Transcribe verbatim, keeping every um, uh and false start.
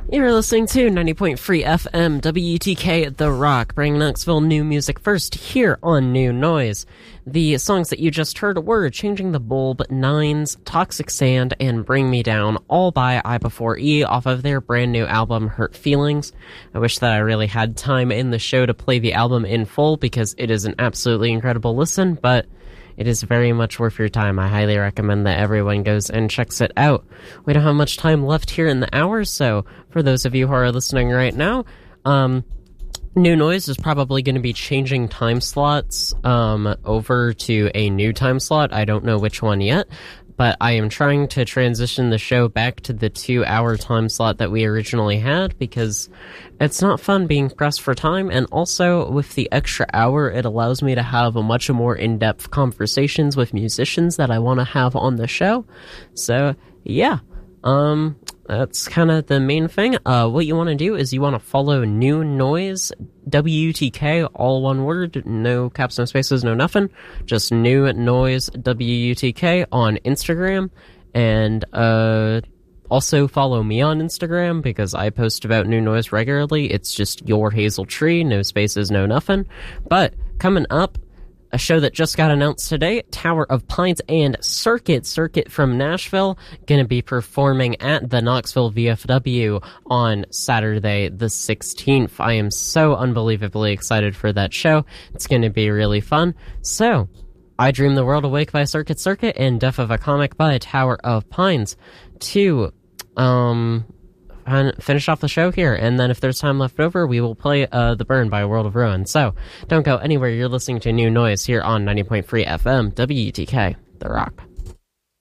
You're listening to ninety point three F M W T K The Rock, bringing Knoxville new music first here on New Noise. The songs that you just heard were Changing the Bulb, Nines, Toxic Sand, and Bring Me Down, all by I Before E off of their brand new album Hurt Feelings. I wish that I really had time in the show to play the album in full because it is an absolutely incredible listen, but it is very much worth your time. I highly recommend that everyone goes and checks it out. We don't have much time left here in the hour, so for those of you who are listening right now, um, New Noise is probably going to be changing time slots um, over to a new time slot. I don't know which one yet, but I am trying to transition the show back to the two-hour time slot that we originally had because it's not fun being pressed for time, and also with the extra hour, it allows me to have a much more in-depth conversations with musicians that I want to have on the show. So, yeah, um, that's kind of the main thing. Uh, what you want to do is you want to follow New Noise, W T K, all one word, no caps, no spaces, no nothing, just New Noise, W T K on Instagram, and uh, also follow me on Instagram because I post about New Noise regularly. It's just Your Hazel Tree, no spaces, no nothing. But coming up, a show that just got announced today, Tower of Pines and Circuit. Circuit from Nashville, going to be performing at the Knoxville V F W on Saturday the sixteenth. I am so unbelievably excited for that show. It's going to be really fun. So, I Dream the World Awake by Circuit Circuit and Death of a Comic by Tower of Pines to um, finish off the show here. And then if there's time left over, we will play uh, The Burn by World of Ruin. So, don't go anywhere. You're listening to New Noise here on ninety point three F M, W T K, The Rock.